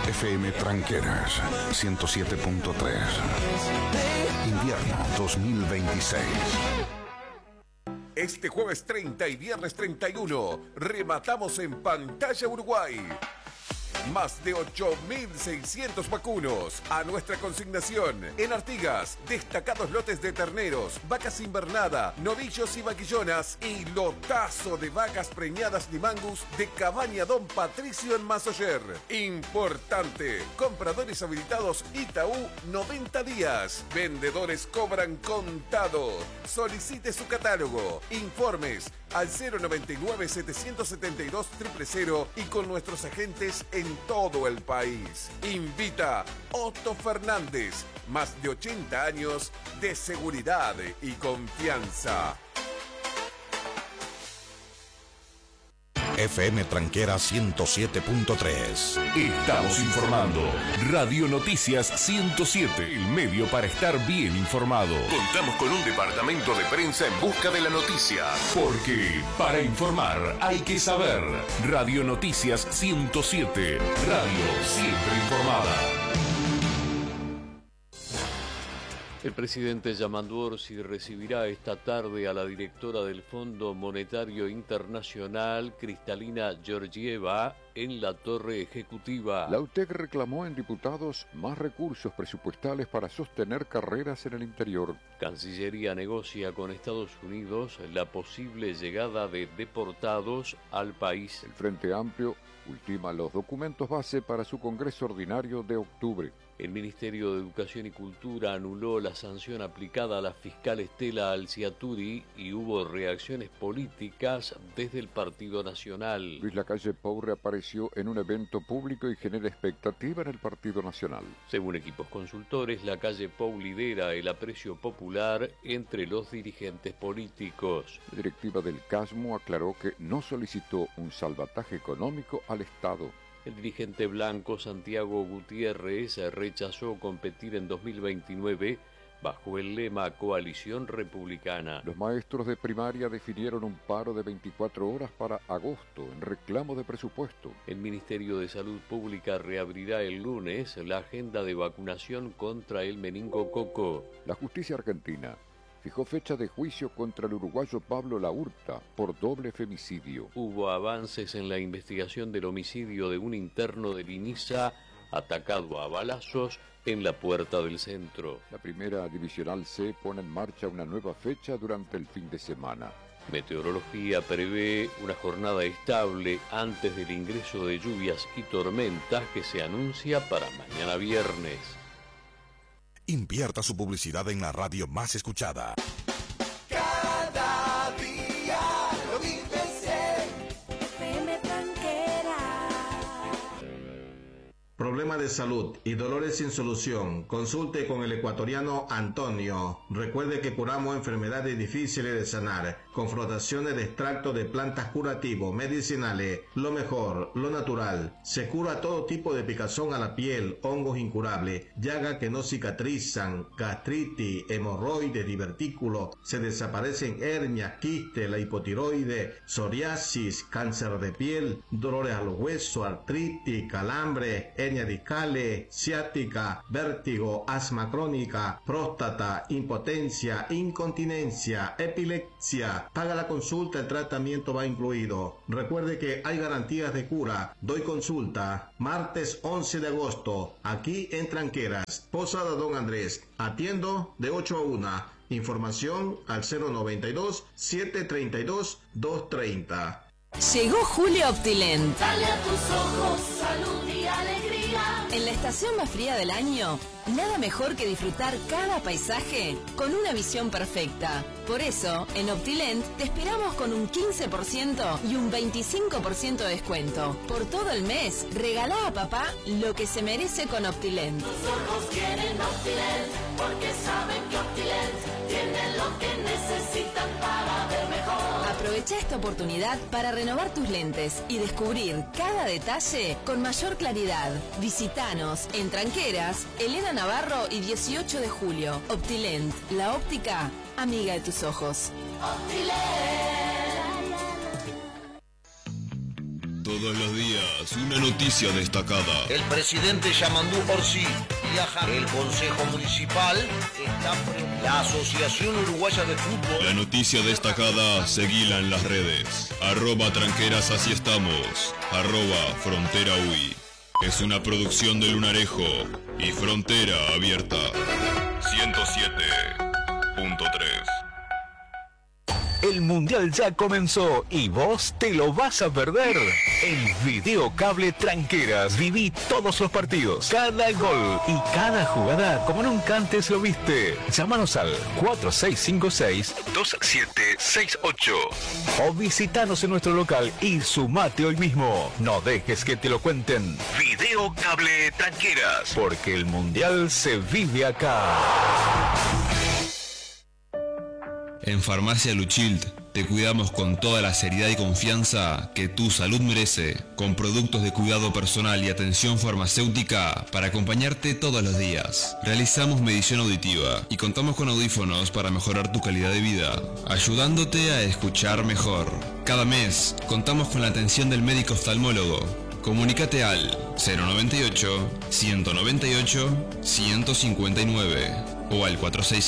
FM Tranqueras 107.3. Invierno 2026. Este jueves 30 y viernes 31 rematamos en Pantalla Uruguay. Más de 8.600 vacunos a nuestra consignación. En Artigas, destacados lotes de terneros, vacas invernada, novillos y vaquillonas y lotazo de vacas preñadas de mangus de Cabaña Don Patricio en Masoyer. Importante, compradores habilitados Itaú 90 días. Vendedores cobran contado. Solicite su catálogo. Informes al 099-772-000 y con nuestros agentes en todo el país. Invita Otto Fernández, más de 80 años de seguridad y confianza. FM Tranquera 107.3. Estamos informando. Radio Noticias 107, el medio para estar bien informado. Contamos con un departamento de prensa en busca de la noticia. Porque para informar hay que saber. Radio Noticias 107, radio siempre informada. El presidente Yamandu Orsi recibirá esta tarde a la directora del Fondo Monetario Internacional, Kristalina Georgieva, en la Torre Ejecutiva. La UTEC reclamó en diputados más recursos presupuestales para sostener carreras en el interior. Cancillería negocia con Estados Unidos la posible llegada de deportados al país. El Frente Amplio ultima los documentos base para su Congreso Ordinario de octubre. El Ministerio de Educación y Cultura anuló la sanción aplicada a la fiscal Estela Alciaturi y hubo reacciones políticas desde el Partido Nacional. Luis Lacalle Pou reapareció en un evento público y genera expectativa en el Partido Nacional. Según equipos consultores, Lacalle Pou lidera el aprecio popular entre los dirigentes políticos. La directiva del CASMO aclaró que no solicitó un salvataje económico al Estado. El dirigente blanco Santiago Gutiérrez rechazó competir en 2029 bajo el lema Coalición Republicana. Los maestros de primaria definieron un paro de 24 horas para agosto en reclamo de presupuesto. El Ministerio de Salud Pública reabrirá el lunes la agenda de vacunación contra el meningococo. La justicia argentina fijó fecha de juicio contra el uruguayo Pablo Laurta por doble femicidio. Hubo avances en la investigación del homicidio de un interno del INISA atacado a balazos en la Puerta del Centro. La Primera Divisional C pone en marcha una nueva fecha durante el fin de semana. Meteorología prevé una jornada estable antes del ingreso de lluvias y tormentas que se anuncia para mañana viernes. Invierta su publicidad en la radio más escuchada. Cada día lo vives en FM Tranquera. Problema de salud y dolores sin solución. Consulte con el ecuatoriano Antonio. Recuerde que curamos enfermedades difíciles de sanar con frotaciones de extracto de plantas curativos, medicinales, lo mejor, lo natural. Se cura todo tipo de picazón a la piel, hongos incurables, llagas que no cicatrizan, gastritis, hemorroides, divertículos, se desaparecen hernias, quistes, la hipotiroide, psoriasis, cáncer de piel, dolores a los huesos, artritis, calambre, hernias discales, ciática, vértigo, asma crónica, próstata, impotencia, incontinencia, epilepsia. Paga la consulta, el tratamiento va incluido. Recuerde que hay garantías de cura. Doy consulta martes 11 de agosto, aquí en Tranqueras, Posada Don Andrés. Atiendo de 8 a 1. Información al 092-732-230. Llegó Julio Optilent. Dale a tus ojos salud y alegría. En la estación más fría del año, nada mejor que disfrutar cada paisaje con una visión perfecta. Por eso, en Optilent te esperamos con un 15% y un 25% de descuento. Por todo el mes, regalá a papá lo que se merece con Optilent. Tus ojos quieren Optilent porque saben que Optilent tiene lo que necesitan para ver mejor. Aprovecha esta oportunidad para renovar tus lentes y descubrir cada detalle con mayor claridad. Visítanos en Tranqueras, Elena Navarro y 18 de julio. Optilent, la óptica amiga de tus ojos. Optilent. Todo Todos los días, una noticia destacada. El presidente Yamandú Orsi viaja. El Consejo Municipal está frente. La Asociación Uruguaya de Fútbol. La noticia destacada, seguila en las redes. @tranqueras, así estamos. @frontera UI. Es una producción de Lunarejo y Frontera Abierta. 107.3. El Mundial ya comenzó y vos te lo vas a perder. En Videocable Tranqueras viví todos los partidos, cada gol y cada jugada como nunca antes lo viste. Llámanos al 4656-2768 o visitanos en nuestro local y sumate hoy mismo. No dejes que te lo cuenten. Videocable Tranqueras, porque el Mundial se vive acá. En Farmacia Luchild te cuidamos con toda la seriedad y confianza que tu salud merece, con productos de cuidado personal y atención farmacéutica para acompañarte todos los días. Realizamos medición auditiva y contamos con audífonos para mejorar tu calidad de vida, ayudándote a escuchar mejor. Cada mes contamos con la atención del médico oftalmólogo. Comunícate al 098-198-159 o al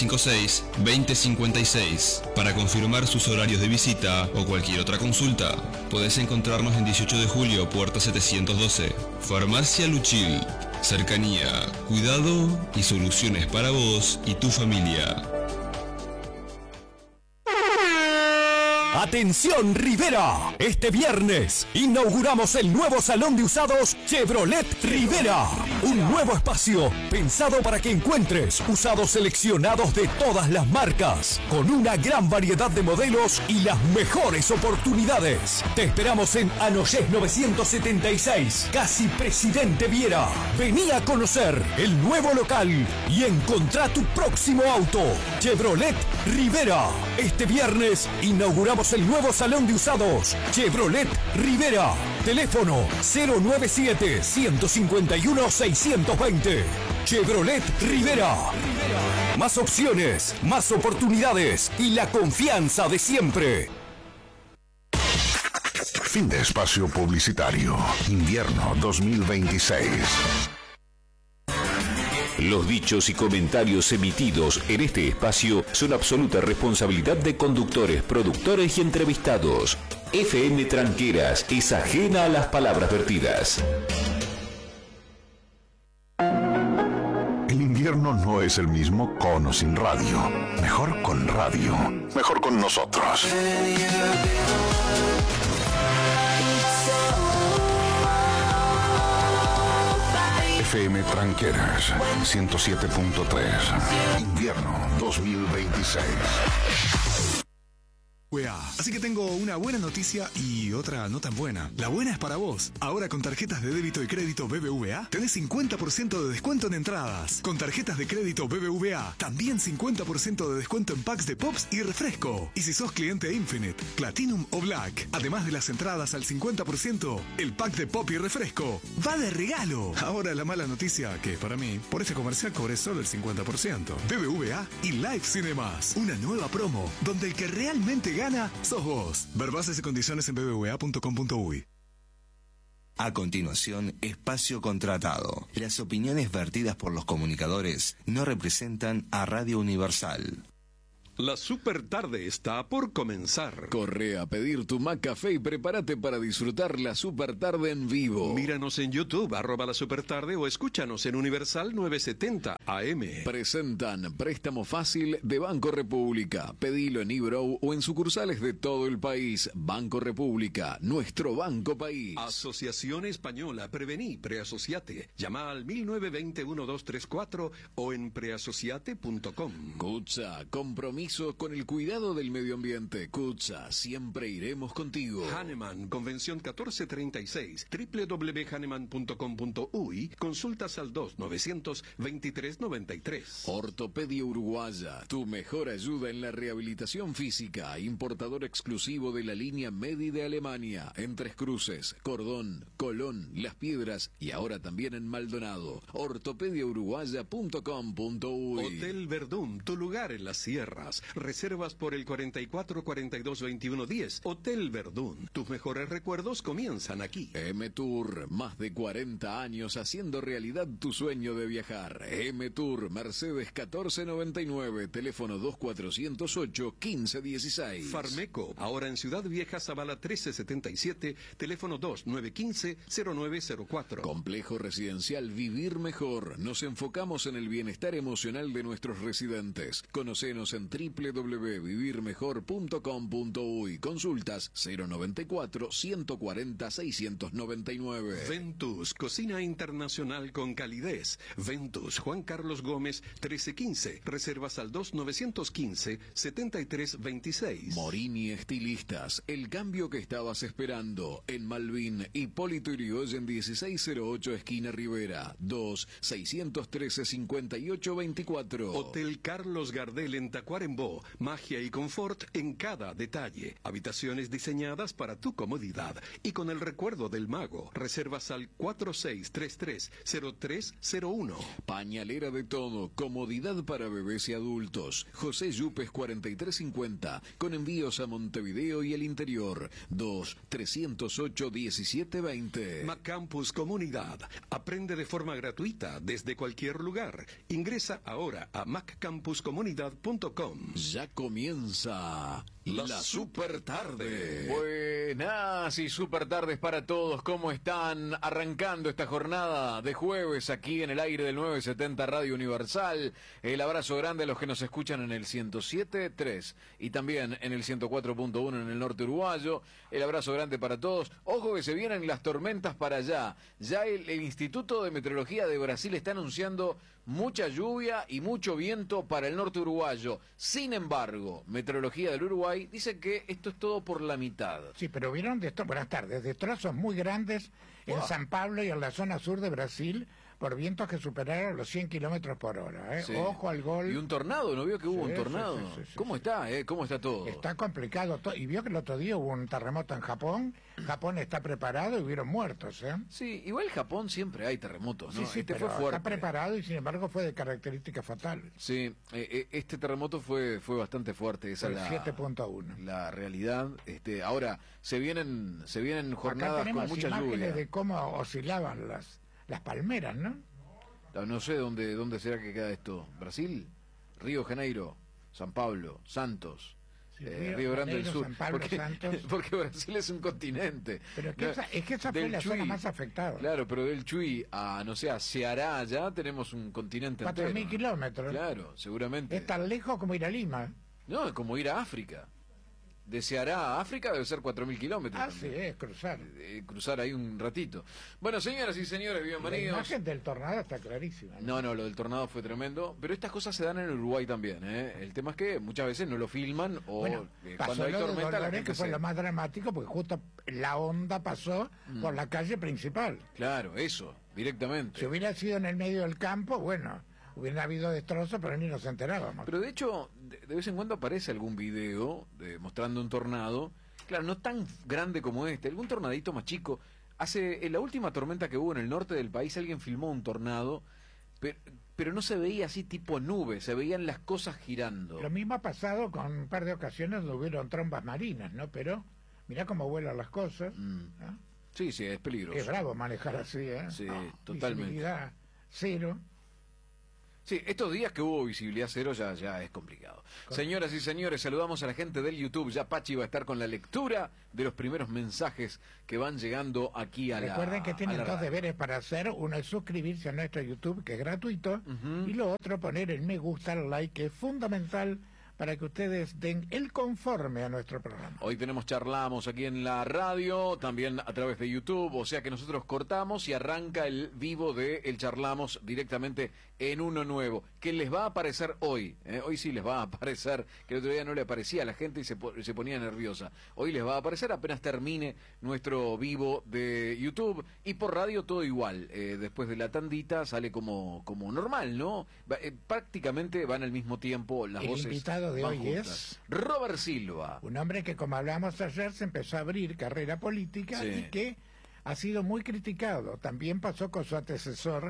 4656-2056 para confirmar sus horarios de visita o cualquier otra consulta. Podés encontrarnos en 18 de julio, puerta 712. Farmacia Luchil. Cercanía, cuidado y soluciones para vos y tu familia. ¡Atención, Rivera! Este viernes inauguramos el nuevo salón de usados Chevrolet Rivera. Un nuevo espacio pensado para que encuentres usados seleccionados de todas las marcas, con una gran variedad de modelos y las mejores oportunidades. Te esperamos en Anoyés 976, casi Presidente Viera. Vení a conocer el nuevo local y encontrá tu próximo auto. Chevrolet Rivera. Este viernes inauguramos el nuevo salón de usados Chevrolet Rivera. Teléfono 097-151-620. Chevrolet Rivera. Más opciones, más oportunidades y la confianza de siempre. Fin de espacio publicitario. Invierno 2026. Los dichos y comentarios emitidos en este espacio son absoluta responsabilidad de conductores, productores y entrevistados. FM Tranqueras es ajena a las palabras vertidas. El invierno no es el mismo con o sin radio. Mejor con radio. Mejor con nosotros. FM Tranqueras 107.3. Invierno 2026. Así que tengo una buena noticia y otra no tan buena. La buena es para vos. Ahora con tarjetas de débito y crédito BBVA tenés 50% de descuento en entradas. Con tarjetas de crédito BBVA también 50% de descuento en packs de Pops y refresco. Y si sos cliente Infinite, Platinum o Black, además de las entradas al 50%, el pack de Pop y refresco va de regalo. Ahora la mala noticia, que para mí, por este comercial cobré solo el 50%. BBVA y Live Cinemas, una nueva promo donde el que realmente gana sos vos. Ver bases y condiciones en bbva.com.uy. A continuación, espacio contratado. Las opiniones vertidas por los comunicadores no representan a Radio Universal. La super tarde está por comenzar. Corre a pedir tu McCafé y prepárate para disfrutar la super tarde en vivo. Míranos en YouTube, @la supertarde, o escúchanos en Universal 970 AM. Presentan Préstamo Fácil de Banco República. Pedilo en eBrow o en sucursales de todo el país. Banco República, nuestro banco país. Asociación Española, prevení, preasociate. Llama al 1920-1234 o en preasociate.com. Cucha, compromiso con el cuidado del medio ambiente. Cucha, siempre iremos contigo. Hahnemann, Convención 1436, www.hahnemann.com.uy, consultas al 2-900-2393. Ortopedia Uruguaya, tu mejor ayuda en la rehabilitación física. Importador exclusivo de la línea Medi de Alemania, en Tres Cruces, Cordón, Colón, Las Piedras y ahora también en Maldonado. ortopediauruguaya.com.uy. Hotel Verdún, tu lugar en las sierras. Cárdenas. Reservas por el 44 42 21 10. Hotel Verdún. Tus mejores recuerdos comienzan aquí. M-Tour, más de 40 años haciendo realidad tu sueño de viajar. M-Tour, Mercedes 1499, teléfono 2408-1516. Farmeco, ahora en Ciudad Vieja, Zavala 1377, teléfono 2915-0904. Complejo residencial Vivir Mejor. Nos enfocamos en el bienestar emocional de nuestros residentes. Conocenos en www.vivirmejor.com.uy. Consultas 094-140-699. Ventus, cocina internacional con calidez. Ventus, Juan Carlos Gómez 1315. Reservas al 2915-7326. Morini Estilistas, el cambio que estabas esperando. En Malvin, Hipólito Yrigoyen 1608, esquina Rivera. 2-613-5824. Hotel Carlos Gardel en Tacuarembó. Magia y confort en cada detalle. Habitaciones diseñadas para tu comodidad y con el recuerdo del mago. Reservas al 4633-0301. Pañalera de todo, comodidad para bebés y adultos. José Yupes 4350, con envíos a Montevideo y el interior. 2-308-1720. Macampus Comunidad. Aprende de forma gratuita desde cualquier lugar. Ingresa ahora a maccampuscomunidad.com. Ya comienza la super tarde. Buenas y super tardes para todos. ¿Cómo están? Arrancando esta jornada de jueves aquí en el aire del 970 Radio Universal. El abrazo grande a los que nos escuchan en el 107.3 y también en el 104.1 en el norte uruguayo. El abrazo grande para todos. Ojo que se vienen las tormentas para allá. Ya el Instituto de Meteorología de Brasil está anunciando mucha lluvia y mucho viento para el norte uruguayo. Sin embargo, Meteorología del Uruguay dice que esto es todo por la mitad. Sí, pero vieron buenas tardes, destrozos muy grandes en San Pablo y en la zona sur de Brasil por vientos que superaron los 100 kilómetros por hora. Sí. Ojo al gol. Y un tornado, ¿no vio que hubo un tornado? Sí. ¿Cómo está? ¿Cómo está todo? Está complicado. Y vio que el otro día hubo un terremoto en Japón. Japón está preparado y hubieron muertos. Sí, igual en Japón siempre hay terremotos, ¿no? Sí, pero fue fuerte. Está preparado y sin embargo fue de características fatales. Sí, este terremoto fue bastante fuerte. Esa es 7.1. La realidad. Ahora, se vienen jornadas con mucha lluvia. Imágenes de cómo oscilaban las palmeras, ¿no? No sé dónde será que queda esto. ¿Brasil? Río de Janeiro, San Pablo, Santos, sí, Río Grande del Sur. San Pablo, Santos. Porque Brasil es un continente. Pero es que esa fue la zona más afectada. Claro, pero del Chuy a, no sé, a Ceará allá tenemos un continente 4.000 kilómetros. Claro, seguramente. Es tan lejos como ir a Lima. No, como ir a África. De Ceará a África debe ser 4.000 kilómetros. Sí, es cruzar. Cruzar ahí un ratito. Bueno, señoras y señores, bienvenidos. La imagen del tornado está clarísima. No, lo del tornado fue tremendo. Pero estas cosas se dan en Uruguay también, ¿eh? El tema es que muchas veces no lo filman o cuando hay tormenta la gente que fue lo más dramático porque justo la onda pasó por la calle principal. Claro, eso, directamente. Si hubiera sido en el medio del campo, bueno, hubiera habido destrozos, pero ni nos enterábamos. Pero de hecho, de vez en cuando aparece algún video mostrando un tornado. Claro, no tan grande como este, algún tornadito más chico. En la última tormenta que hubo en el norte del país, alguien filmó un tornado, pero no se veía así tipo nube, se veían las cosas girando. Lo mismo ha pasado con un par de ocasiones donde hubieron trombas marinas, ¿no? Pero mirá cómo vuelan las cosas. ¿no? Sí, es peligroso. Es bravo manejar así, ¿eh? Sí, totalmente. Visibilidad cero. Sí, estos días que hubo visibilidad cero ya es complicado. Señoras y señores, saludamos a la gente del YouTube. Ya Pachi va a estar con la lectura de los primeros mensajes que van llegando aquí a Recuerden que tienen dos deberes para hacer. Uno es suscribirse a nuestro YouTube, que es gratuito. Y lo otro, poner el me gusta, el like, que es fundamental para que ustedes den el conforme a nuestro programa. Hoy charlamos aquí en la radio, también a través de YouTube, o sea que nosotros cortamos y arranca el vivo de El Charlamos directamente en uno nuevo, que les va a aparecer hoy, hoy sí les va a aparecer, que el otro día no le aparecía a la gente y se ponía nerviosa. Hoy les va a aparecer apenas termine nuestro vivo de YouTube, y por radio todo igual, después de la tandita sale como normal, ¿no? Prácticamente van al mismo tiempo las voces. El invitado de hoy es Robert Silva, un hombre que, como hablamos ayer, se empezó a abrir carrera política y que ha sido muy criticado. También pasó con su antecesor,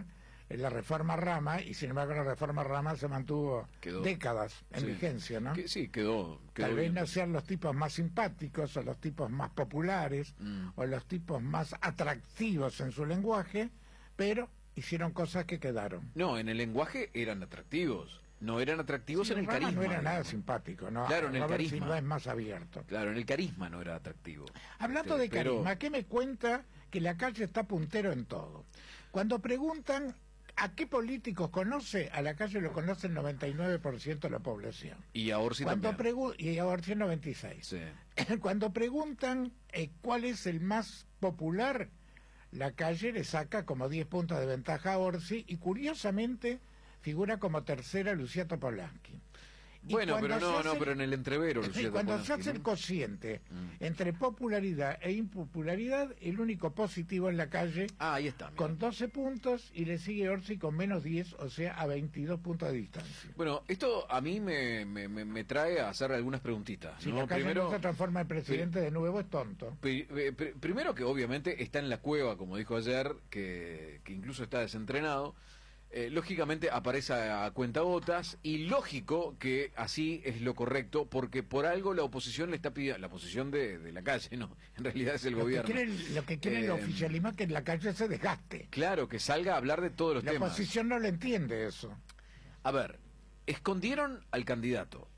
la reforma Rama, y sin embargo la reforma Rama se mantuvo décadas en vigencia, ¿no? Quedó Tal vez bien. no sean los tipos más simpáticos o los tipos más populares o los tipos más atractivos en su lenguaje, pero hicieron cosas que quedaron. No, en el lenguaje eran atractivos. No eran atractivos en el Rama carisma. no era nada simpático, ¿no? Claro, en el Robert carisma. Silva es más abierto. Claro, en el carisma no era atractivo. Hablando de carisma, ¿qué me cuenta que la calle está puntero en todo? Cuando preguntan a qué políticos conoce, a la calle lo conoce el 99% de la población. Y a Orsi Cuando también. y a Orsi el 96%. Sí. Cuando preguntan cuál es el más popular, la calle le saca como 10 puntos de ventaja a Orsi y curiosamente figura como tercera Lucía Topolansky. Y Bueno, cuando pero se hace pero en el entrevero, y Lucía cuando se Topolansky, hace el ¿no? cociente entre popularidad e impopularidad, el único positivo en la calle ahí está, con 12 puntos y le sigue Orsi con menos 10, o sea, a 22 puntos de distancia. Bueno, esto a mí me trae a hacer algunas preguntitas. Si ¿no? la calle Primero, no se transforma en presidente de nuevo, es tonto. Primero que obviamente está en la cueva, como dijo ayer, que incluso está desentrenado. Lógicamente aparece a cuentagotas y lógico que así es lo correcto, porque por algo la oposición le está pidiendo, la oposición de la calle, no, en realidad es el gobierno. Lo que quiere el oficialismo es que la calle se desgaste. Claro, que salga a hablar de todos los La temas. oposición no lo entiende eso. A ver, escondieron al candidato.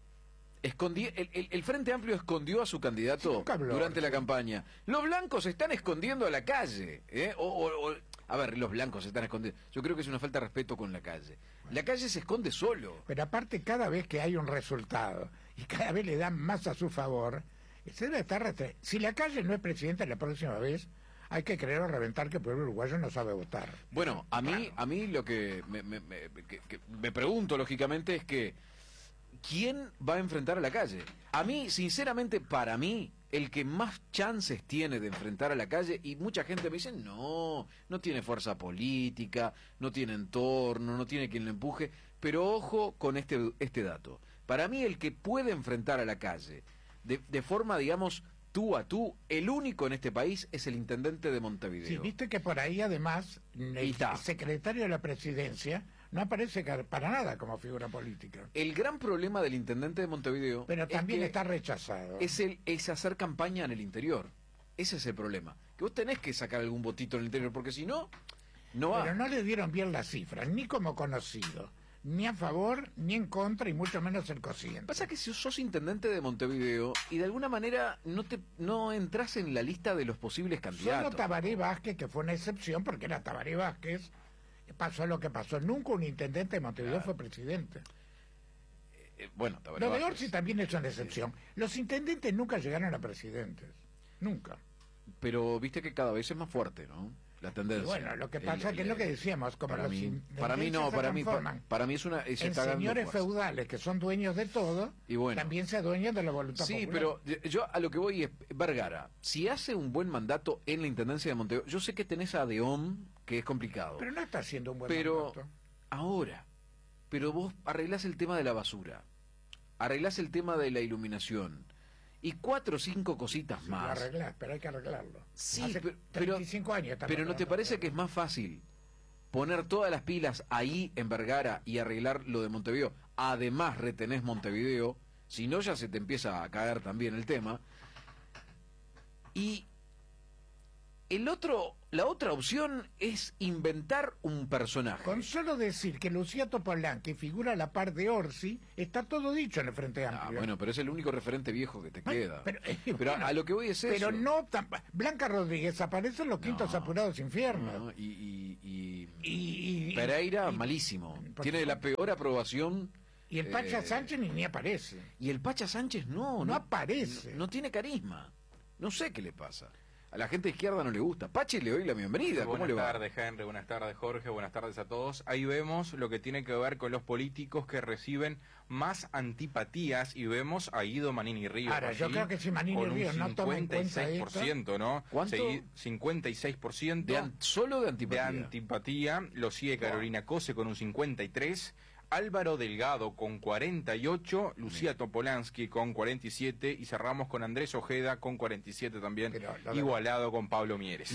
El Frente Amplio escondió a su candidato durante la campaña. Los blancos están escondiendo a la calle. A ver, los blancos se están escondiendo. Yo creo que es una falta de respeto con la calle. La calle se esconde solo. Pero aparte, cada vez que hay un resultado y cada vez le dan más a su favor, se debe estar si la calle no es presidenta la próxima vez, hay que creer o reventar que el pueblo uruguayo no sabe votar. Bueno, a mí lo que me pregunto, lógicamente, es que ¿quién va a enfrentar a la calle? A mí, sinceramente, para mí, el que más chances tiene de enfrentar a la calle, y mucha gente me dice, no tiene fuerza política, no tiene entorno, no tiene quien lo empuje, pero ojo con este dato. Para mí, el que puede enfrentar a la calle de forma, digamos, tú a tú, el único en este país es el intendente de Montevideo. Sí, viste que por ahí, además, el secretario de la presidencia no aparece para nada como figura política. El gran problema del intendente de Montevideo... Pero también es que está rechazado. Es hacer campaña en el interior. Ese es el problema. Que vos tenés que sacar algún votito en el interior, porque si no, no va. Pero no le dieron bien las cifras, ni como conocido, ni a favor, ni en contra, y mucho menos el cociente. Pasa que si sos intendente de Montevideo y de alguna manera no entras en la lista de los posibles candidatos. Solo Tabaré Vázquez, que fue una excepción, porque era Tabaré Vázquez, pasó lo que pasó. Nunca un intendente de Montevideo fue presidente. Bueno, Tabaré Lo de Vázquez. Orsi también es una excepción. Los intendentes nunca llegaron a presidentes. Nunca. Pero viste que cada vez es más fuerte, ¿no? La tendencia. Y bueno, lo que pasa es que es lo que decíamos, como para los mí, intendentes para mí no, se para mí transforman es una... se en está dando señores fuerza. feudales que son dueños de todo, Y bueno. también se adueñan de la voluntad Sí, popular. pero yo a lo que voy es, Vergara, si hace un buen mandato en la Intendencia de Montevideo, yo sé que tenés a Deón, que es complicado. Pero no está haciendo un buen Pero mandato. ahora, vos arreglás el tema de la basura, arreglás el tema de la iluminación, y 4 o 5 cositas Sí, más. lo arreglás, pero hay que arreglarlo. Sí, Hace pero 35 años está pero ¿no te parece que es más fácil poner todas las pilas ahí en Vergara y arreglar lo de Montevideo? Además retenés Montevideo, si no ya se te empieza a caer también el tema. Y la otra opción es inventar un personaje. Con solo decir que Lucía Topolansky figura a la par de Orsi, está todo dicho en el Frente Amplio. Bueno, pero es el único referente viejo que te queda. Pero, a lo que voy es eso. Pero no... Blanca Rodríguez aparece en los quintos apurados infiernos. No, y Pereira, malísimo. Tiene la peor aprobación. Y el Pacha Sánchez ni aparece. Y el Pacha Sánchez no aparece. No tiene carisma. No sé qué le pasa. A la gente de izquierda no le gusta. Pachi, le doy la bienvenida. ¿Cómo le va? Buenas tardes, Henry. Buenas tardes, Jorge. Buenas tardes a todos. Ahí vemos lo que tiene que ver con los políticos que reciben más antipatías y vemos a Guido Manini Ríos. Ahora, yo creo que si Manini Ríos no toma en cuenta esto... 56%, ¿no? ¿Cuánto? 56%. Solo de antipatía. De antipatía. Lo sigue Carolina Cose con un 53%. Álvaro Delgado con 48, Lucía Topolansky con 47 y cerramos con Andrés Ojeda con 47 también, igualado con Pablo Mieres.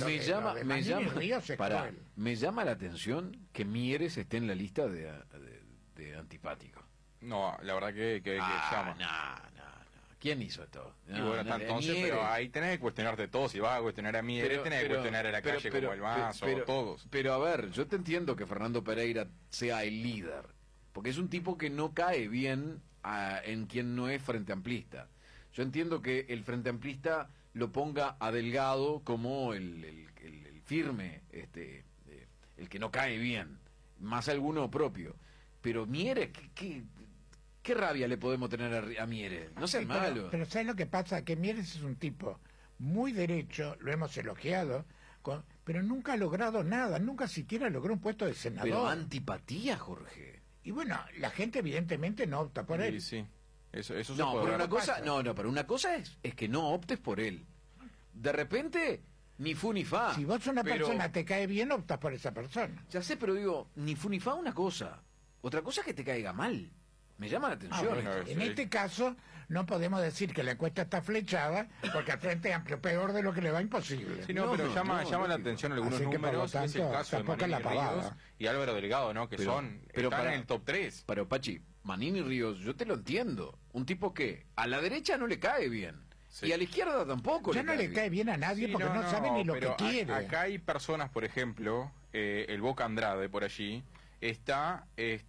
Me llama la atención que Mieres esté en la lista de antipáticos. No, la verdad que llama. No. ¿Quién hizo esto? Y bueno, entonces, pero ahí tenés que cuestionarte todo. Si vas a cuestionar a Mieres, tenés que cuestionar a la calle como el Mazo, todos. Pero a ver, yo te entiendo que Fernando Pereira sea el líder, porque es un tipo que no cae bien en quien no es frente amplista. Yo entiendo que el frente amplista lo ponga a Delgado como el firme, el que no cae bien, más alguno propio. Pero Mieres, ¿qué rabia le podemos tener a Mieres? No seas malo. Pero ¿sabes lo que pasa? Que Mieres es un tipo muy derecho, lo hemos elogiado, pero nunca ha logrado nada, nunca siquiera logró un puesto de senador. Pero antipatía, Jorge. Y bueno, la gente evidentemente no opta por él. Sí. Eso no, pero una cosa, pero una cosa es que no optes por él. De repente, ni fu ni fa. Si vos una persona te cae bien, optas por esa persona. Ya sé, pero digo, ni fu ni fa una cosa. Otra cosa es que te caiga mal. Me llama la atención. En este caso, no podemos decir que la encuesta está flechada, porque al Frente Amplio, peor de lo que le va, imposible. Sí, pero llama la atención algunos números. Es el caso de Manini Ríos y Álvaro Delgado, ¿no? Están en el top 3. Pero, Pachi, Manini Ríos, yo te lo entiendo. Un tipo que a la derecha no le cae bien. Sí. Y a la izquierda tampoco. Ya no le cae bien a nadie porque no sabe ni lo que quiere. Acá hay personas, por ejemplo, el Boca Andrade por allí, está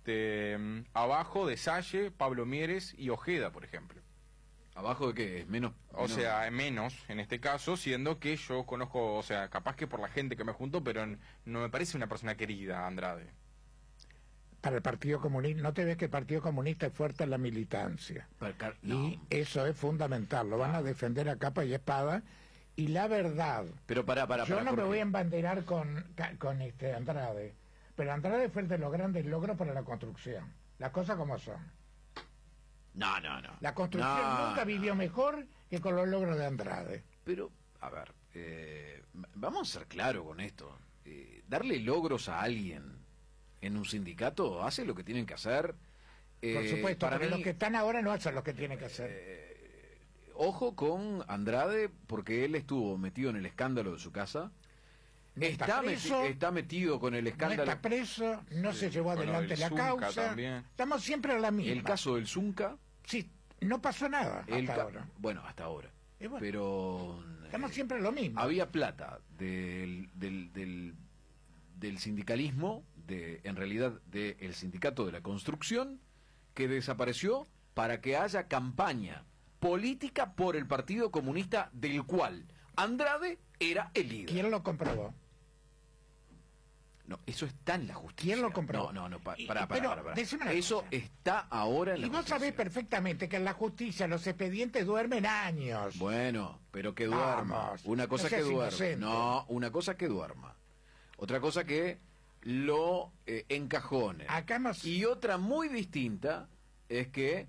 abajo de Salle, Pablo Mieres y Ojeda, por ejemplo. ¿Abajo de qué? Menos. O sea, menos en este caso, siendo que yo conozco, o sea, capaz que por la gente que me junto, pero no me parece una persona querida, Andrade. Para el Partido Comunista, ¿no te ves que el Partido Comunista es fuerte en la militancia? Y eso es fundamental, lo van a defender a capa y espada. Y la verdad, pero yo no me voy a embanderar con Andrade. Pero Andrade fue el de los grandes logros para la construcción. Las cosas como son. No. La construcción nunca vivió mejor que con los logros de Andrade. Pero, a ver, vamos a ser claros con esto. Darle logros a alguien en un sindicato hace lo que tienen que hacer. Por supuesto, pero los que están ahora no hacen lo que tienen que hacer. Ojo con Andrade, porque él estuvo metido en el escándalo de su casa. Está metido con el escándalo. No está preso, no se llevó adelante la causa. También. Estamos siempre a la misma. El caso del Zunca. Sí, no pasó nada hasta ahora. Bueno, hasta ahora. Bueno, pero estamos siempre a lo mismo. Había plata del sindicalismo, en realidad del sindicato de la construcción, que desapareció para que haya campaña política por el Partido Comunista, del cual Andrade era el líder. ¿Quién lo comprobó? No, eso está en la justicia. ¿Quién lo comprobó? Para. Eso está ahora en la justicia. Y vos sabés perfectamente que en la justicia los expedientes duermen años. Bueno, pero que duerma. Una cosa que duerma. No, una cosa que duerma. Otra cosa que lo encajone. Y otra muy distinta es que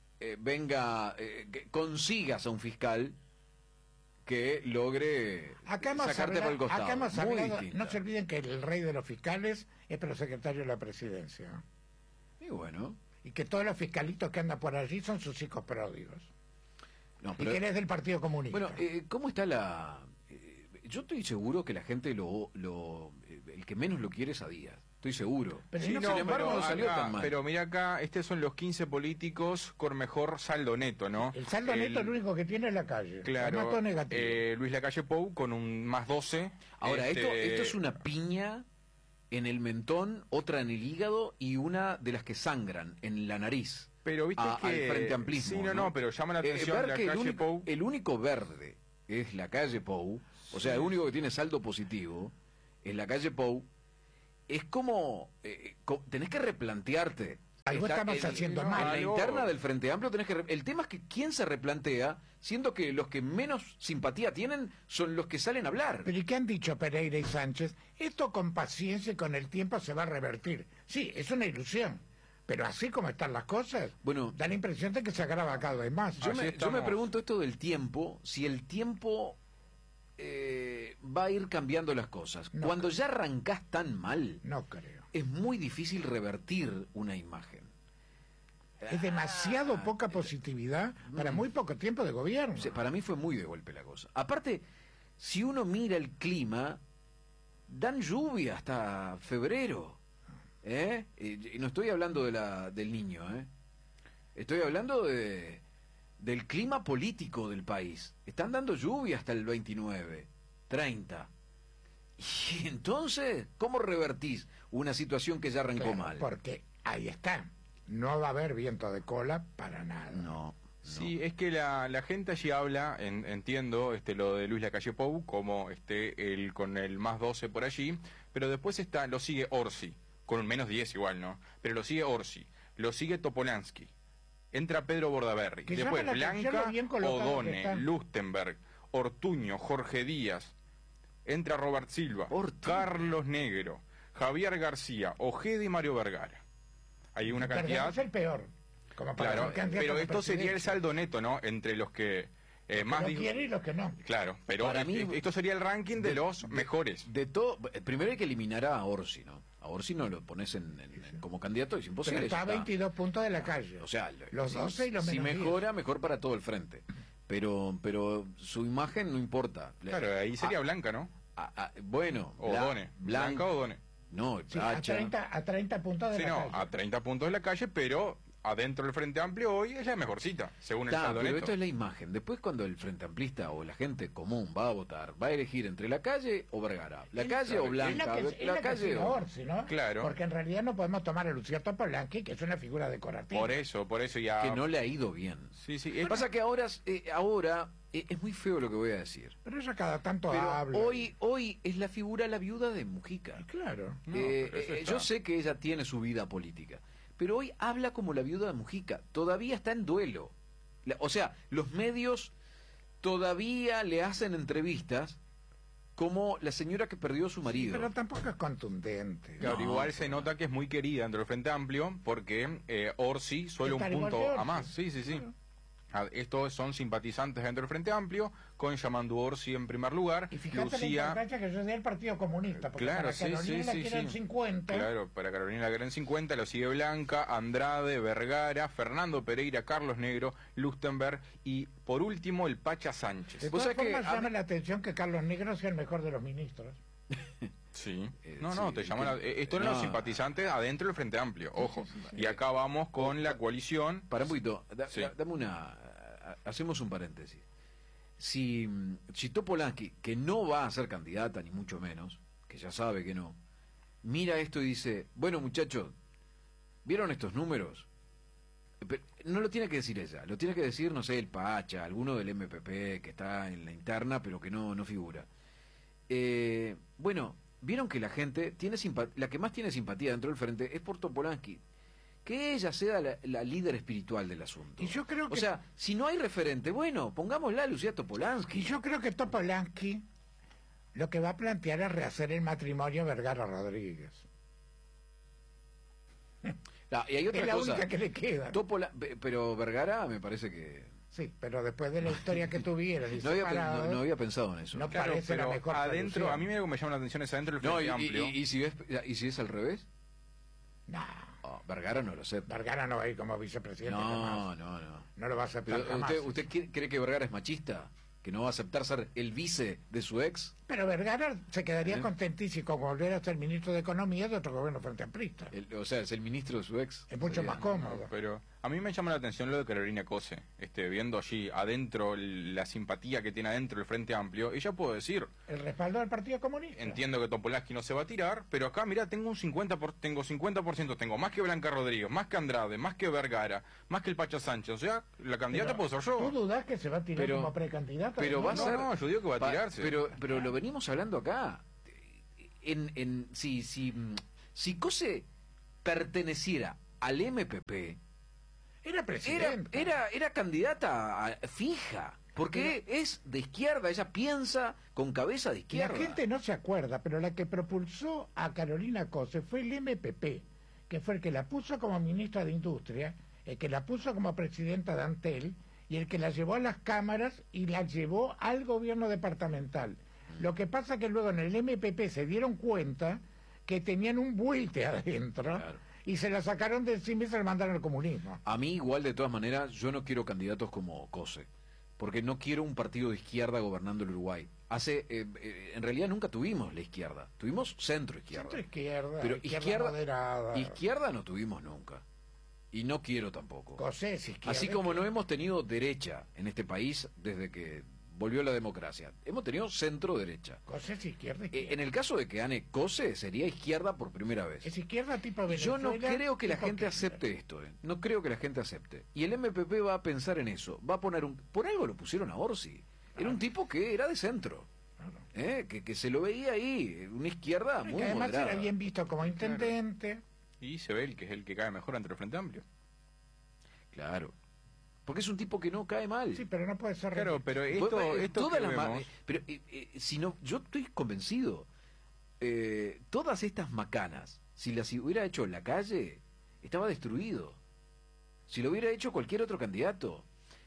que consigas a un fiscal que logre sacarte por el costado. Acá hemos hablado, no se olviden que el rey de los fiscales es prosecretario de la presidencia. Y bueno. Y que todos los fiscalitos que andan por allí son sus hijos pródigos. No, y que él es del Partido Comunista. Bueno, ¿cómo está la...? Yo estoy seguro que la gente el que menos lo quiere es a Díaz. Estoy seguro. Pero sin embargo, no salió tan mal. Pero mira acá, estos son los 15 políticos con mejor saldo neto, ¿no? El saldo neto es lo único que tiene la calle. Claro. Luis Lacalle Pou con un más 12. Ahora, esto es una piña en el mentón, otra en el hígado y una de las que sangran en la nariz. Pero viste que... al frente amplismo. Sí, no, pero llama la atención Lacalle Pou. El único verde es Lacalle Pou, o sea, el único que tiene saldo positivo es Lacalle Pou. Es como tenés que replantearte. Algo estamos haciendo mal. En la interna del Frente Amplio tenés que... El tema es que quién se replantea, siendo que los que menos simpatía tienen son los que salen a hablar. Pero ¿y qué han dicho Pereira y Sánchez? Esto con paciencia y con el tiempo se va a revertir. Sí, es una ilusión. Pero así como están las cosas, da la impresión de que se agrava cada vez más. Yo me pregunto esto del tiempo, si el tiempo va a ir cambiando las cosas. Cuando ya arrancás tan mal, no creo. Es muy difícil revertir una imagen. Es demasiado poca positividad para muy poco tiempo de gobierno. Sí, para mí fue muy de golpe la cosa. Aparte, si uno mira el clima, dan lluvia hasta febrero. Y no estoy hablando del Niño, estoy hablando del clima político del país. Están dando lluvia hasta el 29, 30. Y entonces, ¿cómo revertís una situación que ya arrancó mal? Porque ahí está. No va a haber viento de cola para nada. No. Sí, es que la gente allí habla, entiendo, lo de Luis Lacalle Pou, como con el más 12 por allí, pero después lo sigue Orsi, con un menos 10 igual, ¿no? Pero lo sigue Orsi, lo sigue Topolansky, entra Pedro Bordaberry, después Blanca, Odone, Lustenberg, Ortuño, Jorge Díaz, entra Robert Silva, Carlos Negro, Javier García, Ojeda y Mario Vergara. Hay una cantidad... Es el peor. Claro, pero esto sería el saldo neto, ¿no? Entre los que más... Los quiere y los que no. Claro, pero para mí, esto sería el ranking de los mejores. De todo, primero hay que eliminar a Orsi, ¿no? A Orsi no lo pones como candidato, es imposible. Pero está a 22 puntos de la calle. O sea, los 12 y los menos 10. Si mejora, mejor para todo el frente. Pero su imagen no importa. Claro, ahí sería Blanca, ¿no? Bueno, Odone. Blanca o Odone. No, sí, a 30 puntos de la calle. A 30 puntos de la calle, pero adentro del Frente Amplio hoy es la mejorcita, según el saldo pero neto. esto es la imagen. Después, cuando el Frente Amplista o la gente común va a votar, va a elegir entre la calle o Vergara. La calle o Blanca. La calle o Orsi, ¿no? Claro. Porque en realidad no podemos tomar a Luciano Topolansky, que es una figura decorativa. Por eso ya... Que no le ha ido bien. Sí. Lo que pasa que ahora es muy feo lo que voy a decir. Pero ella cada tanto pero habla. Hoy es la figura, la viuda de Mujica. Claro. Yo sé que ella tiene su vida política, pero hoy habla como la viuda de Mujica. Todavía está en duelo. O sea, los medios todavía le hacen entrevistas como la señora que perdió a su marido. Sí, pero tampoco es contundente. Claro, igual se nota que es muy querida dentro del Frente Amplio, porque Orsi suele un punto a más. Sí. Claro. Estos son simpatizantes dentro del Frente Amplio, con Yamandu Orsi en primer lugar. Y fíjate Lucía... la importancia que yo soy del Partido Comunista, porque claro, para Carolina la quieren 50. Claro, para Carolina la quieren 50, lo sigue Blanca, Andrade, Vergara, Fernando Pereira, Carlos Negro, Lustenberg y por último el Pacha Sánchez. De todas formas llama la atención que Carlos Negro sea el mejor de los ministros. Sí. Te llaman esto eran los simpatizantes adentro del Frente Amplio, ojo. Y acá vamos con la coalición. Para un poquito, hacemos un paréntesis. Si Topolansky, que no va a ser candidata ni mucho menos, que ya sabe que no, mira esto y dice, bueno muchachos, ¿vieron estos números? Pero no lo tiene que decir ella, lo tiene que decir, no sé, el Pacha, alguno del MPP que está en la interna pero que no figura. Bueno, vieron que la gente la que más tiene simpatía dentro del frente es por Topolansky. Que ella sea la líder espiritual del asunto. Y yo creo que... O sea, si no hay referente, bueno, pongámosla a Lucía Topolansky. Y yo creo que Topolansky lo que va a plantear es rehacer el matrimonio Vergara-Rodríguez. Y hay otra es la cosa. única que le queda. Pero Vergara me parece que... Sí, pero después de la historia que tuvieron y no había pensado en eso. No parece la mejor adentro, solución. A mí me llama la atención es adentro del Frente Amplio. ¿Y si es al revés? No. Vergara no lo sé. Vergara no va a ir como vicepresidente. No. No lo va a aceptar jamás. ¿Usted cree que Vergara es machista? ¿Que no va a aceptar ser el vice de su ex? Pero Vergara se quedaría contentísimo con volver a ser ministro de Economía de otro gobierno frente amplista. O sea, es el ministro de su ex. Es mucho más cómodo. Pero a mí me llama la atención lo de Carolina Cose. Viendo allí adentro la simpatía que tiene adentro el Frente Amplio, ella puede decir... El respaldo del Partido Comunista. Entiendo que Topolansky no se va a tirar, pero acá, mirá, tengo un 50%, tengo más que Blanca Rodríguez, más que Andrade, más que Vergara, más que el Pacha Sánchez. O sea, la candidata puedo ser yo. ¿Tú dudás que se va a tirar como precandidata? Pero va a ser... No, yo digo que va a tirarse. Pero lo venimos hablando acá. Si Cose perteneciera al MPP, era presidenta. Era candidata fija. Porque es de izquierda, ella piensa con cabeza de izquierda. La gente no se acuerda, pero la que propulsó a Carolina Cose fue el MPP, que fue el que la puso como ministra de Industria, el que la puso como presidenta de Antel, y el que la llevó a las cámaras y la llevó al gobierno departamental. Lo que pasa que luego en el MPP se dieron cuenta que tenían un buitre adentro, Y se la sacaron de encima y se la mandaron al comunismo. A mí igual, de todas maneras, yo no quiero candidatos como Cose, porque no quiero un partido de izquierda gobernando el Uruguay. En realidad nunca tuvimos la izquierda, tuvimos centro-izquierda. Centro-izquierda, pero izquierda moderada. Izquierda no tuvimos nunca. Y no quiero tampoco. Cose es izquierda. Así como no hemos tenido derecha en este país desde que volvió la democracia. Hemos tenido centro-derecha. Cose es izquierda. En el caso de que gane Cose, sería izquierda por primera vez. Es izquierda tipo Venezuela. Yo no creo que la gente acepte esto. No creo que la gente acepte. Y el MPP va a pensar en eso. Va a poner por algo lo pusieron a Orsi. Era un tipo que era de centro. Que se lo veía ahí. Una izquierda muy además moderada. era bien visto como intendente. Y se ve que es el que cae mejor ante el Frente Amplio. Claro. Porque es un tipo que no cae mal. Sí, pero no puede ser. Claro, pero esto todas que las vemos... pero si no, yo estoy convencido. Todas estas macanas, si las hubiera hecho en la calle, estaba destruido. Si lo hubiera hecho cualquier otro candidato.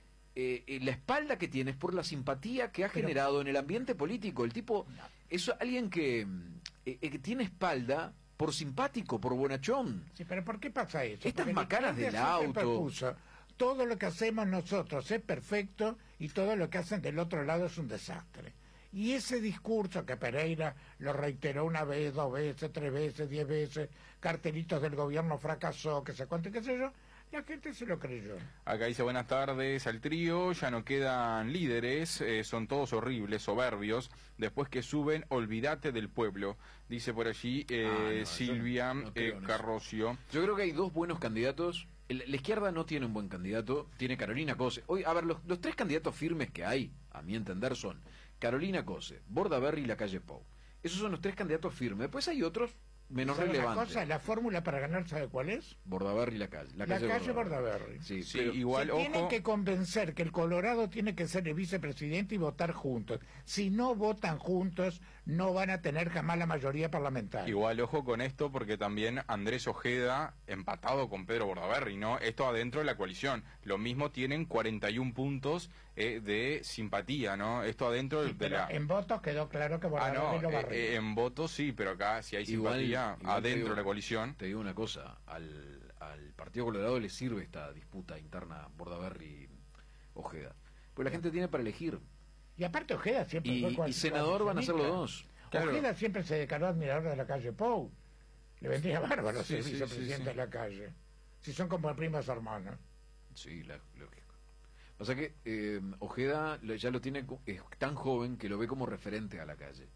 La espalda que tiene es por la simpatía que ha generado en el ambiente político. El tipo es alguien que tiene espalda por simpático, por bonachón. Sí, pero ¿por qué pasa eso? Estas Porque macanas del auto. Todo lo que hacemos nosotros es perfecto y todo lo que hacen del otro lado es un desastre. Y ese discurso que Pereira lo reiteró una vez, 2 veces, 3 veces, 10 veces, cartelitos del gobierno fracasó, que se cuente, qué sé yo, la gente se lo creyó. Acá dice buenas tardes al trío, ya no quedan líderes, son todos horribles, soberbios, después que suben, olvídate del pueblo, dice por allí Silvia Carrocio. Yo creo que hay 2 buenos candidatos. La izquierda no tiene un buen candidato, tiene Carolina Cose. Hoy, a ver, los 3 candidatos firmes que hay, a mi entender, son Carolina Cose, Bordaberry y Lacalle Pou. Esos son los 3 candidatos firmes. Después hay otros menos relevantes. La fórmula para ganar, ¿sabe cuál es? Bordaberry y Lacalle. La calle Bordaberry. Sí, pero igual, ojo. Tienen que convencer que el Colorado tiene que ser el vicepresidente y votar juntos. Si no votan juntos, no van a tener jamás la mayoría parlamentaria. Igual, ojo con esto, porque también Andrés Ojeda, empatado con Pedro Bordaberry, ¿no? Esto adentro de la coalición. Lo mismo tienen 41 puntos de simpatía, ¿no? Esto adentro de la... En votos quedó claro que Bordaberry lo barrió. En votos sí, pero acá si hay simpatía adentro de la coalición. Te digo una cosa, al Partido Colorado le sirve esta disputa interna Bordaberry-Ojeda. Pues la gente tiene para elegir. Y aparte Ojeda siempre y senador van a ser los 2. Claro. Ojeda siempre se declaró admirador de Lacalle Pou. Le vendría bárbaro ser vicepresidente de la calle. Si son como primos hermanos. Sí, lógico. O sea que Ojeda ya lo tiene, es tan joven que lo ve como referente a la calle.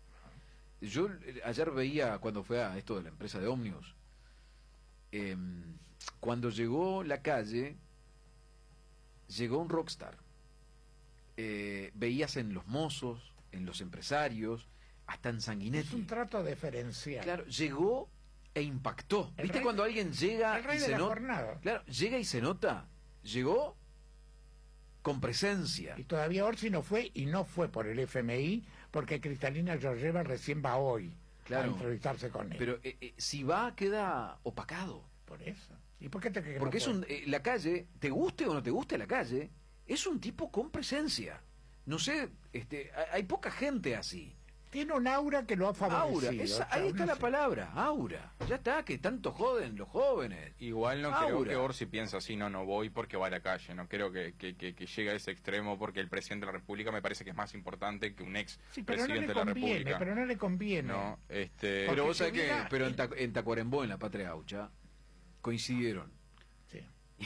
Yo ayer veía, cuando fue a esto de la empresa de Ómnibus, cuando llegó la calle, llegó un rockstar. Veías en los mozos, en los empresarios, hasta en Sanguinetti. Es un trato diferencial. Claro, llegó e impactó. ¿Viste cuando alguien llega y se nota? Claro, llega y se nota. Llegó con presencia. Y todavía Orsi no fue, y no fue por el FMI, porque Cristalina Georgieva recién va hoy a entrevistarse con él. Pero si va, queda opacado. Por eso. ¿Y por qué te crees que Porque no la calle, te guste o no te guste la calle, es un tipo con presencia. No sé, hay poca gente así. Tiene un aura que lo ha favorecido. Ahí está la palabra, aura. Ya está, que tanto joden los jóvenes. Igual no creo que Orsi piensa así, no voy porque va a la calle. No creo que llegue a ese extremo, porque el presidente de la República me parece que es más importante que un ex presidente de la República. Pero no le conviene. No, pero vos sabés que en Tacuarembó, en la Patria Gaucha, coincidieron. Sí.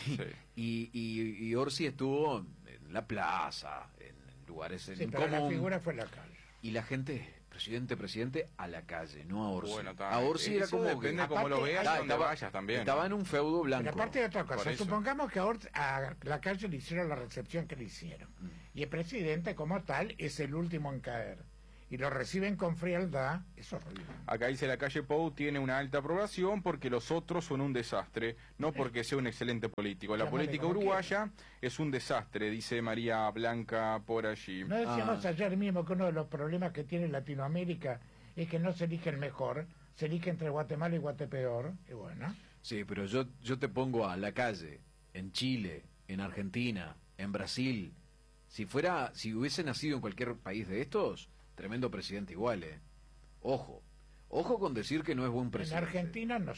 Y Orsi estuvo en la plaza, en lugares en pero la figura fue la calle. Y la gente, presidente, a la calle, no a Orsi. Bueno, a Orsi era como depende que... cómo lo veas y donde vayas también. Estaba en un feudo blanco. Pero aparte de otra cosa, supongamos que a la calle le hicieron la recepción que le hicieron. Y el presidente, como tal, es el último en caer. Y lo reciben con frialdad, es horrible. Acá dice la calle Pou tiene una alta aprobación porque los otros son un desastre, no porque sea un excelente político. La política uruguaya es un desastre, dice María Blanca por allí. No decíamos ayer mismo que uno de los problemas que tiene Latinoamérica es que no se elige el mejor, se elige entre Guatemala y Guatepeor, y bueno. Sí, pero yo te pongo a la calle, en Chile, en Argentina, en Brasil. Si hubiese nacido en cualquier país de estos... Tremendo presidente igual, Ojo con decir que no es buen presidente. En Argentina no sé.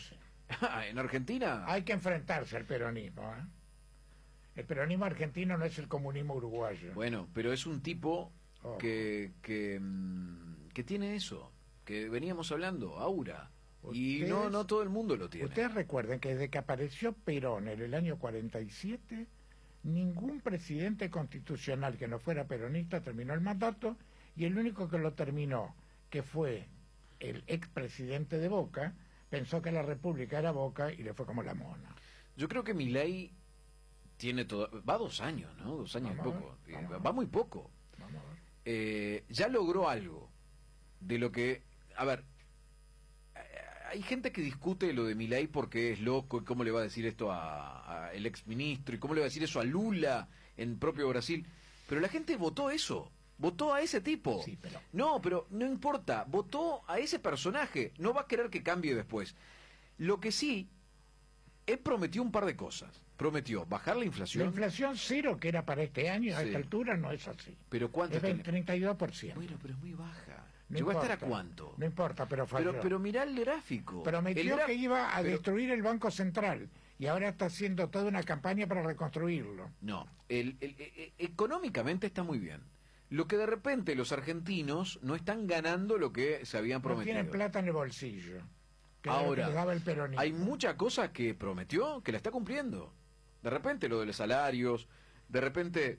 ¿En Argentina? Hay que enfrentarse al peronismo, ¿eh? El peronismo argentino no es el comunismo uruguayo. Bueno, pero es un tipo que tiene eso, que veníamos hablando, aura. Y no todo el mundo lo tiene. Ustedes recuerden que desde que apareció Perón en el año 47, ningún presidente constitucional que no fuera peronista terminó el mandato, y el único que lo terminó, que fue el expresidente de Boca, pensó que la República era Boca y le fue como la mona. Yo creo que Milei tiene va 2 años, ¿no? 2 años y poco. Va muy poco. Ya logró algo de lo que... A ver, hay gente que discute lo de Milei porque es loco, y cómo le va a decir esto a el exministro, y cómo le va a decir eso a Lula en propio Brasil. Pero la gente votó eso. Votó a ese tipo. Sí, pero... No, pero no importa. Votó a ese personaje. No va a querer que cambie después. Lo que sí, él prometió un par de cosas. Prometió bajar la inflación. La inflación cero, que era para este año, a esta altura no es así. ¿Pero cuánto? Es del 32%. Bueno, pero es muy baja. No ¿Llegó a importa, estar a cuánto? No importa, pero falló. Pero mirá el gráfico. Prometió que iba a destruir el Banco Central, y ahora está haciendo toda una campaña para reconstruirlo. No, económicamente está muy bien. Lo que de repente los argentinos no están ganando lo que se habían prometido. No tienen plata en el bolsillo. Que ahora, le daba el peronismo. Hay muchas cosas que prometió que la está cumpliendo. De repente lo de los salarios, de repente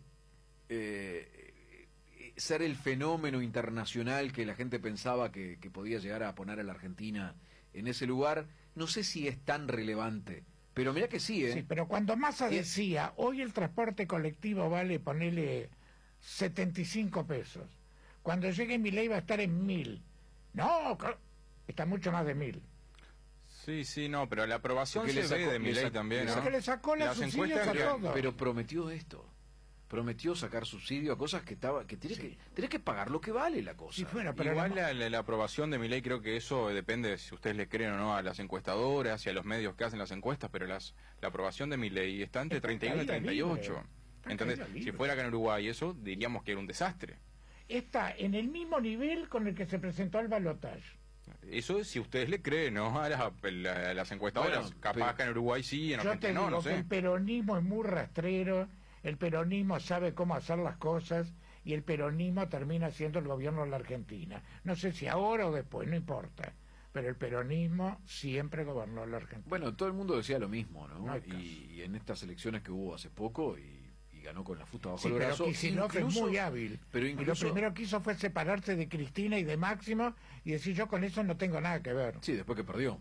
ser el fenómeno internacional que la gente pensaba que podía llegar a poner a la Argentina en ese lugar, no sé si es tan relevante. Pero mira que sí, ¿eh? Sí, pero cuando Massa decía, hoy el transporte colectivo vale, ponele 75 pesos. Cuando llegue Milei va a estar en 1000. No, está mucho más de 1000. Sí, no, pero la aprobación se ve de Milei también, ¿no? Que le sacó las subsidios a todo. Pero prometió esto. Prometió sacar subsidio a cosas que tenés que pagar lo que vale la cosa. Sí, bueno, pero igual la aprobación de Milei, creo que eso depende de si ustedes le creen o no a las encuestadoras y a los medios que hacen las encuestas, pero la aprobación de Milei está entre 31 y 38. Entonces, si fuera acá en Uruguay eso, diríamos que era un desastre. Está en el mismo nivel con el que se presentó al balotaje. Eso si ustedes le creen, ¿no? A las encuestadoras. Bueno, capaz acá en Uruguay sí, en Argentina no sé. El peronismo es muy rastrero, el peronismo sabe cómo hacer las cosas, y el peronismo termina siendo el gobierno de la Argentina. No sé si ahora o después, no importa. Pero el peronismo siempre gobernó la Argentina. Bueno, todo el mundo decía lo mismo, ¿no? Y en estas elecciones que hubo hace poco, y ganó con la fusta bajo el brazo. Pero Kicillof es muy hábil. Pero y lo primero que hizo fue separarse de Cristina y de Máximo y decir, yo con eso no tengo nada que ver. Sí, después que perdió.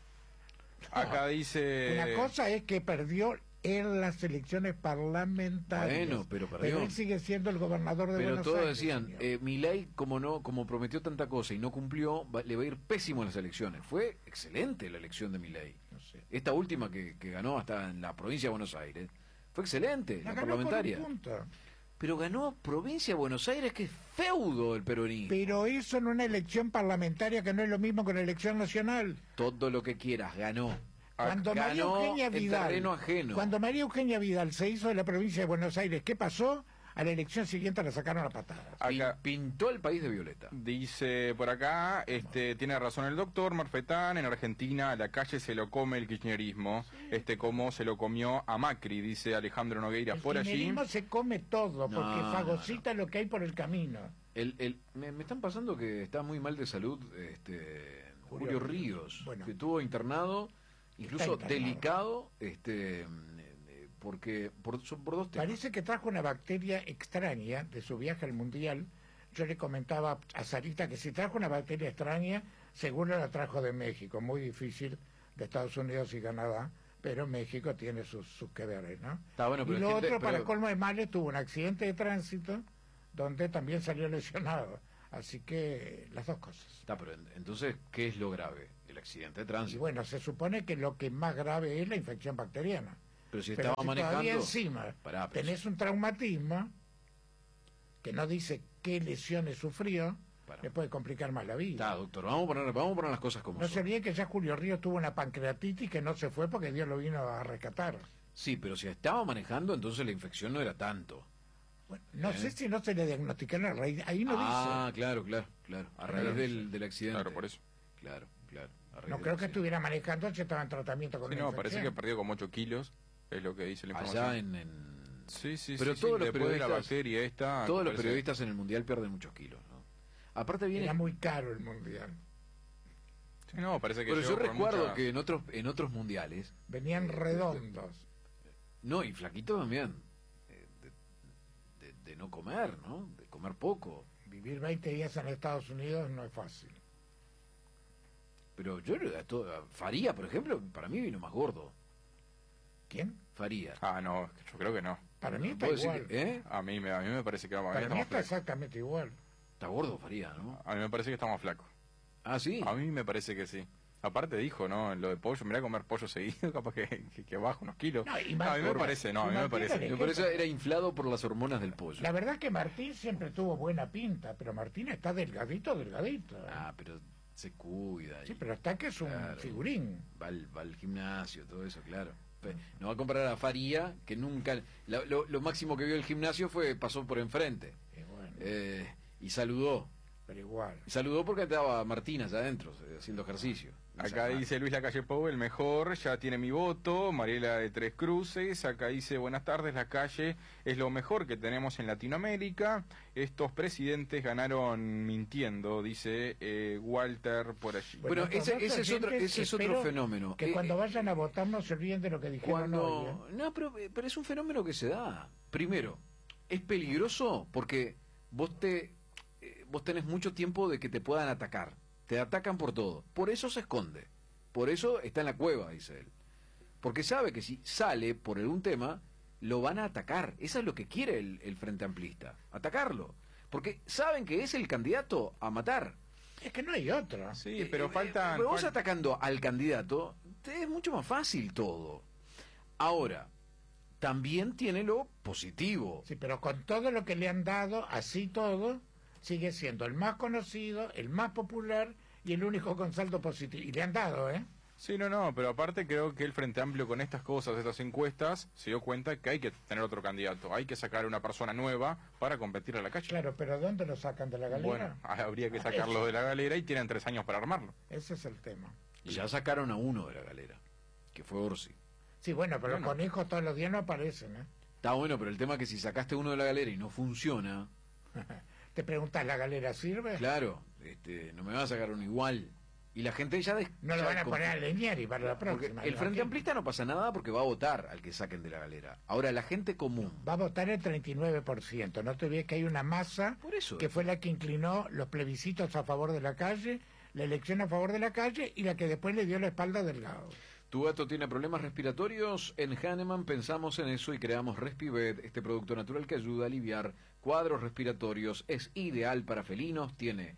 Acá dice... Una cosa es que perdió en las elecciones parlamentarias. Bueno, pero perdió. Pero él sigue siendo el gobernador de Buenos Aires. Pero todos decían, Milei, como prometió tanta cosa y no cumplió, le va a ir pésimo en las elecciones. Fue excelente la elección de Milei. No sé. Esta última que ganó hasta en la provincia de Buenos Aires fue excelente, la parlamentaria. Pero ganó provincia de Buenos Aires, que es feudo del peronismo. Pero eso en una elección parlamentaria, que no es lo mismo que una elección nacional. Todo lo que quieras, ganó. Cuando ganó María Eugenia Vidal, terreno ajeno. Cuando María Eugenia Vidal se hizo de la provincia de Buenos Aires, ¿qué pasó? A la elección siguiente la sacaron a patadas. Acá pintó el país de violeta. Dice por acá, tiene razón el doctor Marfetán, en Argentina a la calle se lo come el kirchnerismo, como se lo comió a Macri, dice Alejandro Nogueira por allí. El kirchnerismo se come todo, porque fagocita lo que hay por el camino. Me están pasando que está muy mal de salud Julio Ríos, que estuvo internado, incluso delicado, porque por 2 temas. Parece que trajo una bacteria extraña de su viaje al Mundial. Yo le comentaba a Sarita que si trajo una bacteria extraña, seguro la trajo de México, muy difícil, de Estados Unidos y Canadá, pero México tiene sus que veres, ¿no? Está bueno, pero y lo otro, para colmo de males, tuvo un accidente de tránsito donde también salió lesionado. Así que las dos cosas. Está, pero entonces, ¿qué es lo grave? El accidente de tránsito. Y bueno, se supone que lo que más grave es la infección bacteriana. Pero si estaba manejando... todavía encima tenés un traumatismo que no dice qué lesiones sufrió, le puede complicar más la vida. Está, doctor, vamos a poner las cosas como son. No se olvide que ya Julio Ríos tuvo una pancreatitis que no se fue porque Dios lo vino a rescatar. Sí, pero si estaba manejando, entonces la infección no era tanto. Bueno, no sé si no se le diagnosticaron a raíz, ahí no dice. Ah, claro, a raíz del accidente. Claro, por eso. Claro. No creo que estuviera manejando, ya estaba en tratamiento con Sí, una no, infección. parece que perdió como 8 kilos, es lo que dice la información. Allá en... Sí, sí, pero sí, todos sí, los después de la periodistas, bacteria esta... todos los parece- periodistas en el Mundial pierden muchos kilos, ¿no? Aparte viene... Era muy caro el Mundial. Sí, no, parece que Pero yo llegó por recuerdo mucha- que en otros mundiales... Venían redondos. No, y flaquitos también. De no comer, ¿no? De comer poco. Vivir 20 días en Estados Unidos no es fácil. Pero yo, Faría, por ejemplo, para mí vino más gordo. ¿Quién? Faría. Ah, no, yo creo que no. Para mí está ¿Puedo decir igual. que- A mí me parece que Para mí está más está flaco. exactamente igual. Está gordo Faría, ¿no? A mí me parece que está más flaco. Ah, ¿sí? A mí me parece que sí. Aparte dijo, ¿no? En lo de pollo, mirá comer pollo seguido, capaz que baja unos kilos. No, y a mí me parece, no, a mí me parece. Me parece era inflado por las hormonas del pollo. La verdad es que Martín siempre tuvo buena pinta, pero Martín está delgadito. Ah, pero se cuida. Sí, pero está que es un figurín. Va al gimnasio, todo eso, claro. No va a comparar a Faría, que nunca... Lo máximo que vio el gimnasio pasó por enfrente. Y saludó. Pero igual. Y saludó porque estaba Martín allá adentro, haciendo ejercicio. Acá dice Luis Lacalle Pou, el mejor, ya tiene mi voto. Mariela de Tres Cruces, acá dice, buenas tardes, Lacalle es lo mejor que tenemos en Latinoamérica. Estos presidentes ganaron mintiendo, dice Walter por allí. Bueno, ese es otro fenómeno. Que cuando vayan a votar no se olviden de lo que dijeron hoy. No, pero es un fenómeno que se da. Primero, es peligroso porque vos tenés mucho tiempo de que te puedan atacar. Te atacan por todo. Por eso se esconde. Por eso está en la cueva, dice él. Porque sabe que si sale por algún tema, lo van a atacar. Eso es lo que quiere el Frente Amplista. Atacarlo. Porque saben que es el candidato a matar. Es que no hay otro. Sí, pero falta... Pero vos atacando al candidato, es mucho más fácil todo. Ahora, también tiene lo positivo. Sí, pero con todo lo que le han dado, así todo, sigue siendo el más conocido, el más popular y el único con saldo positivo. Y le han dado, ¿eh? Sí, no, pero aparte creo que el Frente Amplio con estas cosas, estas encuestas, se dio cuenta que hay que tener otro candidato, hay que sacar una persona nueva para competir a la calle. Claro, pero ¿dónde lo sacan? ¿De la galera? Bueno, habría que sacarlo de la galera y tienen 3 años para armarlo. Ese es el tema. Y ya sacaron a uno de la galera, que fue Orsi. Sí, bueno, pero los conejos todos los días no aparecen, ¿eh? Está bueno, pero el tema es que si sacaste uno de la galera y no funciona... Te preguntas, ¿la galera sirve? Claro, no me va a sacar uno igual. Y la gente ya... No lo van a poner a Leñeri para la próxima. El Frente Amplista no pasa nada porque va a votar al que saquen de la galera. Ahora, la gente común... Va a votar el 39%. No te olvides que hay una masa que fue la que inclinó los plebiscitos a favor de la calle, la elección a favor de la calle y la que después le dio la espalda a Delgado. ¿Tu gato tiene problemas respiratorios? En Hahnemann pensamos en eso y creamos Respivet, este producto natural que ayuda a aliviar cuadros respiratorios. Es ideal para felinos, tiene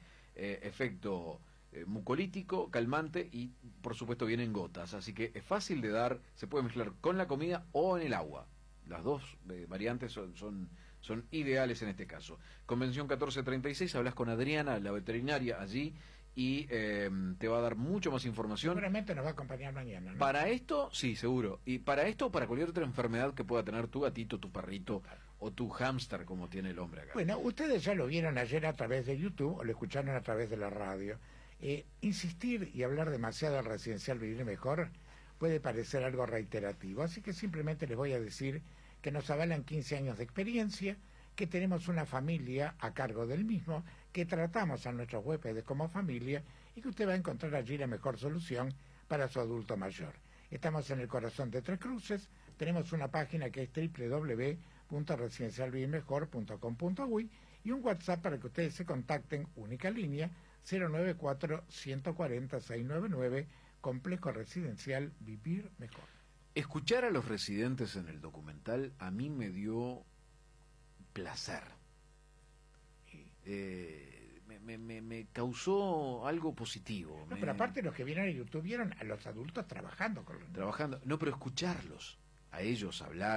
efecto mucolítico, calmante y por supuesto viene en gotas. Así que es fácil de dar, se puede mezclar con la comida o en el agua. Las dos variantes son ideales en este caso. Convención 1436, hablas con Adriana, la veterinaria allí, y te va a dar mucho más información. Seguramente nos va a acompañar mañana, ¿no? Para esto, sí, seguro. Y para esto, para cualquier otra enfermedad que pueda tener tu gatito, tu perrito o tu hámster, como tiene el hombre acá. Bueno, ustedes ya lo vieron ayer a través de YouTube o lo escucharon a través de la radio. Insistir y hablar demasiado del residencial Vivir Mejor puede parecer algo reiterativo. Así que simplemente les voy a decir que nos avalan 15 años de experiencia, que tenemos una familia a cargo del mismo, que tratamos a nuestros huéspedes como familia y que usted va a encontrar allí la mejor solución para su adulto mayor. Estamos en el corazón de Tres Cruces, tenemos una página que es www.residencialvivirmejor.com.uy y un WhatsApp para que ustedes se contacten, única línea, 094-140-699, Complejo Residencial Vivir Mejor. Escuchar a los residentes en el documental a mí me dio placer. Me causó algo positivo. No, pero aparte los que vieron en YouTube vieron a los adultos trabajando con los niños. No, pero escucharlos, a ellos hablar.